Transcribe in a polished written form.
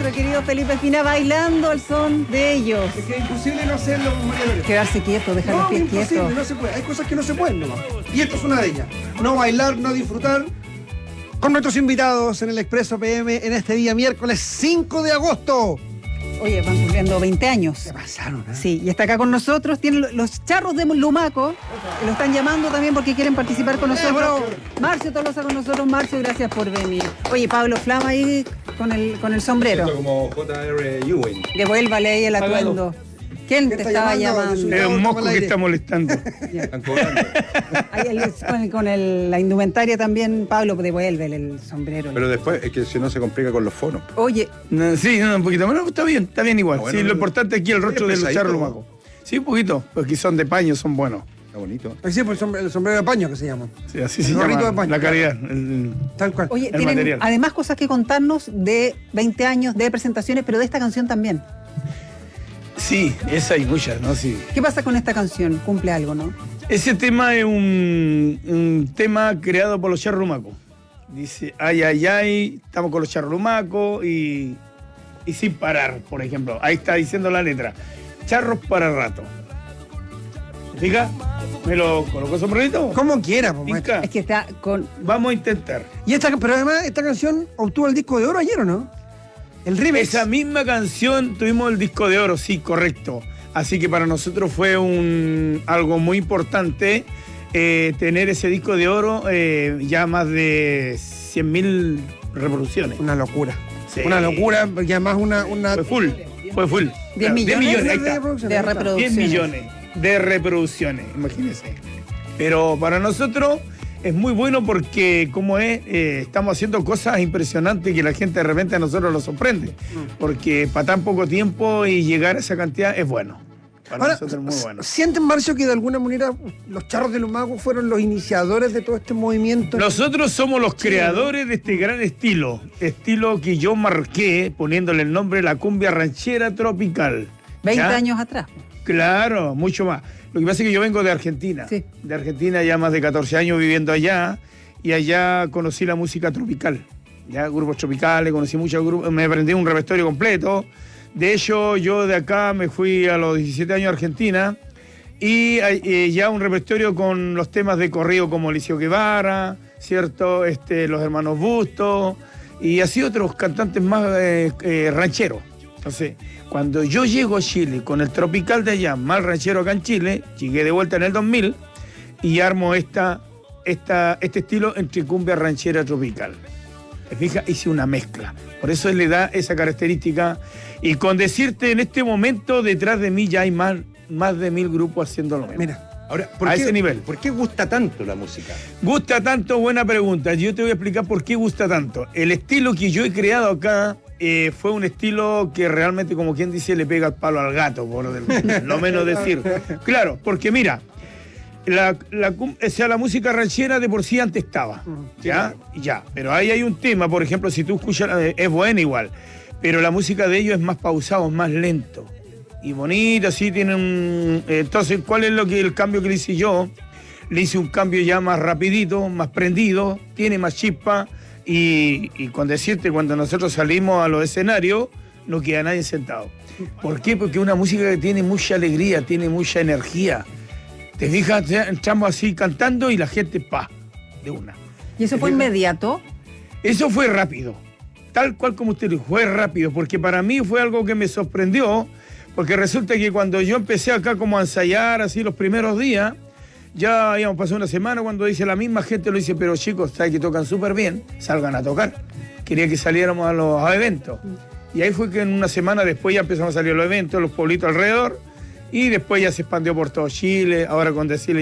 nuestro querido Felipe Espina bailando al son de ellos. Es que es imposible no hacerlo, María Loreto. Quedarse quieto, dejar los pies imposible, quietos. no se puede. Hay cosas que no se pueden nomás. Y esto es una de ellas. No bailar, no disfrutar. Con nuestros invitados en el Expreso PM en este día miércoles 5 de agosto. Oye, van cumpliendo 20 años. Se pasaron, ¿eh? Sí, y está acá con nosotros, tienen los charros de Lumaco, que lo están llamando también porque quieren participar con nosotros. Marcio Tolosa con nosotros. Marcio, gracias por venir. Oye, Pablo Flama ahí con el sombrero. Siento como J.R. Ewing. Devuélvale ahí el atuendo. ¿Quién te estaba llamando? Es un mosco que está molestando. Están cobrando. Ahí con la indumentaria también, Pablo, devuélvele el sombrero. Pero después es que si no se complica con los fonos. Oye, No, sí, no, un poquito. Bueno, está bien igual. Bueno, sí, lo importante aquí es el rostro de los pesadito. charros lumacos. Sí, un poquito, porque son de paño, son buenos. Está bonito. Sí, por el sombrero de paño que se llama. Sí, así se El gorrito llama de paño. la calidad. Tal cual. oye, el tienen material. además cosas que contarnos de 20 años de presentaciones, pero de esta canción también. Sí, esa hay muchas, ¿no? Sí. ¿Qué pasa con esta canción? Cumple algo, ¿no? Ese tema es un tema creado por los charros lumacos. Dice, ay, ay, ay, estamos con los charros lumacos y sin parar, por ejemplo. Ahí está diciendo la letra. Charros para rato. ¿Te fijas? ¿Me lo colocó sombrerito? Como quiera, pues, maestro. Inca, Es que está con... vamos a intentar. Pero además, esta canción obtuvo el disco de oro ayer, ¿o no? El remix. Esa misma canción tuvimos el disco de oro, sí, correcto. Así que para nosotros fue algo muy importante tener ese disco de oro, ya más de 100.000 reproducciones. Una locura. Sí. Una locura, porque además una... Fue full. 10 millones ahí está. de reproducciones. 10 millones de reproducciones, imagínense. Pero para nosotros es muy bueno porque como estamos haciendo cosas impresionantes que la gente de repente a nosotros nos sorprende. Porque para tan poco tiempo y llegar a esa cantidad es bueno. Para Ahora, nosotros es muy bueno. ¿sienten, Marcio, que de alguna manera los charros de Lumaco fueron los iniciadores de todo este movimiento? Nosotros somos los creadores de este gran estilo que yo marqué poniéndole el nombre de la cumbia ranchera tropical. 20 ¿Ya? años atrás. Claro, mucho más. Lo que pasa es que yo vengo de Argentina. Sí. De Argentina, ya más de 14 años viviendo allá. Y allá conocí la música tropical. Ya, grupos tropicales, conocí muchos grupos. Me aprendí un repertorio completo. De hecho, yo de acá me fui a los 17 años a Argentina. Y ya un repertorio con los temas de corrido como Eliseo Guevara, ¿cierto? Los hermanos Bustos. Y así otros cantantes más rancheros. Entonces, cuando yo llego a Chile con el tropical de allá, más ranchero acá en Chile, llegué de vuelta en el 2000 y armo este estilo entre cumbia ranchera tropical. ¿Te fijas? Hice una mezcla. Por eso le da esa característica. Y con decirte, en este momento, detrás de mí ya hay más de 1000 grupos haciendo lo mismo. Mira, Ahora, A ese nivel. ¿Por qué gusta tanto la música? ¿Gusta tanto? Buena pregunta. Yo te voy a explicar por qué gusta tanto. El estilo que yo he creado acá fue un estilo que realmente, como quien dice, le pega el palo al gato, por lo menos decir. Claro, porque mira, la música ranchera de por sí antes estaba, ¿ya? Ya, pero ahí hay un tema, por ejemplo, si tú escuchas, es buena igual, pero la música de ellos es más pausado, es más lento y bonito, así tienen entonces, ¿cuál es el cambio que le hice yo? Le hice un cambio ya más rapidito, más prendido, tiene más chispa y con decirte, cuando nosotros salimos a los escenarios, no queda nadie sentado. ¿Por qué? Porque es una música que tiene mucha alegría, tiene mucha energía. Te fijas, entramos así cantando y la gente, de una. ¿Y eso fue inmediato? Eso fue rápido, tal cual como usted dijo, fue rápido, porque para mí fue algo que me sorprendió, porque resulta que cuando yo empecé acá como a ensayar así los primeros días, ya habíamos pasado una semana cuando dice la misma gente, lo dice, pero chicos, saben que tocan súper bien, salgan a tocar. Quería que saliéramos a los eventos. Y ahí fue que en una semana después ya empezamos a salir a los eventos, los pueblitos alrededor, y después ya se expandió por todo Chile, ahora con decirle